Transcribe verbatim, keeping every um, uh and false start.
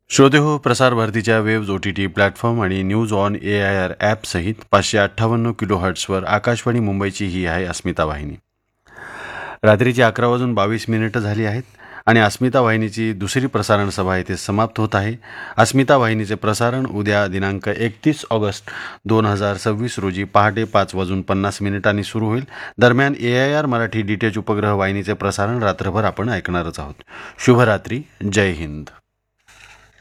श्रोते हो, प्रसार भारतीच्या waves O T T platform आणि news on A I R ॲपसहित पाचशे अठ्ठावन्न किलो हर्ट्सवर आकाशवाणी मुंबईची ही आहे अस्मिता वाहिनी. रात्रीची अकरा वाजून बावीस मिनिटं झाली आहेत आणि अस्मिता वाहिनीची दुसरी प्रसारण सभा येथे समाप्त होत आहे. अस्मिता वाहिनीचे प्रसारण उद्या दिनांक एकतीस ऑगस्ट दोन हजार सव्वीस रोजी पहाटे पाच वाजून पन्नास मिनिटांनी सुरू होईल. दरम्यान ए I R Marathi D T H उपग्रह वाहिनीचे प्रसारण रात्रभर आपण ऐकणारच आहोत. शुभरात्री. जय हिंद.